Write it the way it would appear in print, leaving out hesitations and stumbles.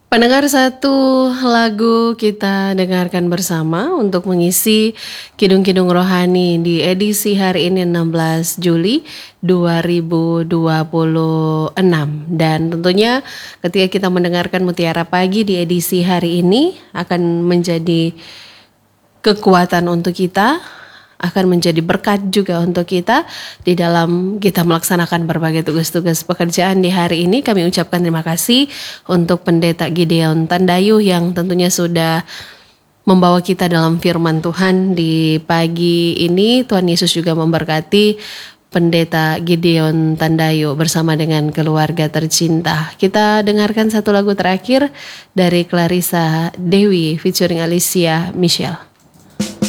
Pendengar, satu lagu kita dengarkan bersama untuk mengisi Kidung-Kidung Rohani di edisi hari ini 16 Juli 2026. Dan tentunya ketika kita mendengarkan Mutiara Pagi di edisi hari ini akan menjadi kekuatan untuk kita, akan menjadi berkat juga untuk kita di dalam kita melaksanakan berbagai tugas-tugas pekerjaan di hari ini. Kami ucapkan terima kasih untuk Pendeta Gideon Tandayu yang tentunya sudah membawa kita dalam firman Tuhan di pagi ini. Tuhan Yesus juga memberkati Pendeta Gideon Tandayu bersama dengan keluarga tercinta. Kita dengarkan satu lagu terakhir dari Clarissa Dewi featuring Alicia Michelle.